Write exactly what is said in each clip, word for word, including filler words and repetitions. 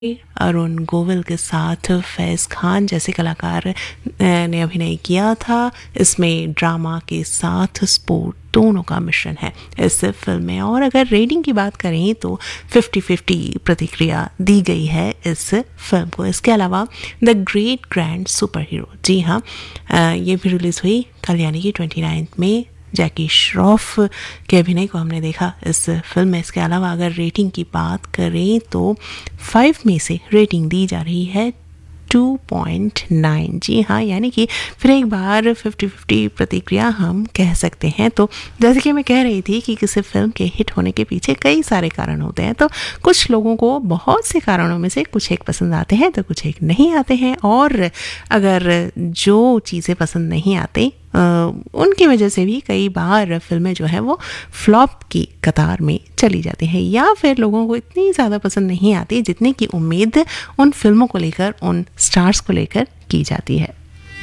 अरुण गोविल के साथ फैज़ खान जैसे कलाकार अ, ने अभिनय किया था। इसमें ड्रामा के साथ स्पोर्ट दोनों का मिश्रण है इस फिल्म में। और अगर रेटिंग की बात करें तो फिफ्टी फिफ्टी प्रतिक्रिया दी गई है इस फिल्म को। इसके अलावा the great grand super hero, जी हाँ, अ, ये भी रिलीज़ हुई कल यानी कि ट्वेंटी नाइन्थ में। जैकी श्रॉफ के अभिनय को हमने देखा इस फिल्म में। इसके अलावा अगर रेटिंग की बात करें तो फाइव में से रेटिंग दी जा रही है टू पॉइंट नाइन। जी हाँ, यानी कि फिर एक बार फिफ्टी फिफ्टी प्रतिक्रिया हम कह सकते हैं। तो जैसे कि मैं कह रही थी कि किसी फिल्म के हिट होने के पीछे कई सारे कारण होते हैं। तो कुछ लोगों को बहुत से कारणों में से कुछ एक पसंद आते हैं तो कुछ एक नहीं आते हैं। और अगर जो चीज़ें पसंद नहीं आती Uh, उनकी वजह से भी कई बार फिल्में जो है वो फ्लॉप की कतार में चली जाती हैं, या फिर लोगों को इतनी ज़्यादा पसंद नहीं आती जितने की उम्मीद उन फिल्मों को लेकर, उन स्टार्स को लेकर की जाती है।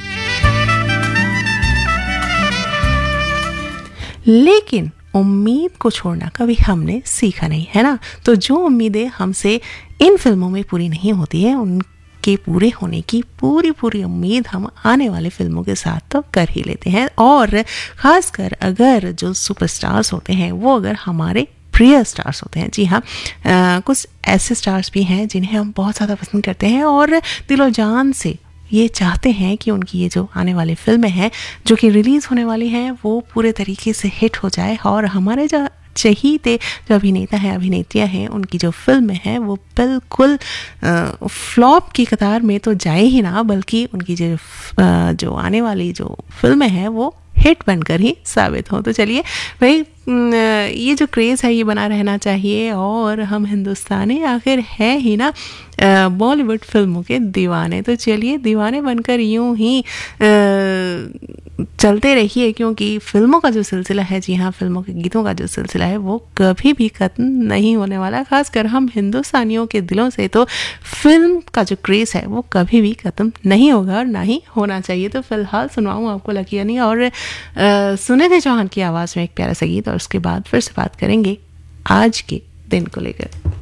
लेकिन उम्मीद को छोड़ना कभी हमने सीखा नहीं है ना। तो जो उम्मीदें हमसे इन फिल्मों में पूरी नहीं होती है, उन के पूरे होने की पूरी पूरी उम्मीद हम आने वाले फिल्मों के साथ तो कर ही लेते हैं। और ख़ासकर अगर जो सुपरस्टार्स होते हैं वो अगर हमारे प्रिय स्टार्स होते हैं। जी हाँ, आ, कुछ ऐसे स्टार्स भी हैं जिन्हें हम बहुत ज़्यादा पसंद करते हैं और दिलो जान से ये चाहते हैं कि उनकी ये जो आने वाली फिल्में हैं जो कि रिलीज़ होने वाली हैं वो पूरे तरीके से हिट हो जाए। और हमारे जो चहीते जो अभिनेता हैं, अभिनेत्रियां हैं, उनकी जो फिल्म है वो बिल्कुल फ्लॉप की कतार में तो जाए ही ना, बल्कि उनकी जो आ, जो आने वाली जो फिल्में हैं वो हिट बनकर ही साबित हो। तो चलिए भाई, ये जो क्रेज़ है ये बना रहना चाहिए। और हम हिंदुस्तानी आखिर है ही ना बॉलीवुड फिल्मों के दीवाने। तो चलिए दीवाने बनकर यूं ही चलते रहिए, क्योंकि फिल्मों का जो सिलसिला है, जी हाँ, फिल्मों के गीतों का जो सिलसिला है वो कभी भी ख़त्म नहीं होने वाला। खासकर हम हिंदुस्तानियों के दिलों से तो फिल्म का जो क्रेज़ है वो कभी भी ख़त्म नहीं होगा और ना ही होना चाहिए। तो फिलहाल सुनवाऊँ आपको लकी यानी और आ, सुने थे चौहान की आवाज़ में एक प्यारा सा गीत, और उसके बाद फिर से बात करेंगे आज के दिन को लेकर।